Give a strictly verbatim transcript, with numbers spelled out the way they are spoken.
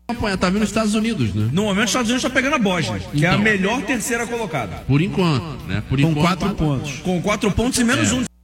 apanhar, tá vendo os Estados Unidos, né? No momento, os Estados Unidos está pegando a Bósnia, que então, é a melhor terceira colocada. Por enquanto, né? Por Com enquanto, quatro pontos. Com quatro pontos e menos É. um.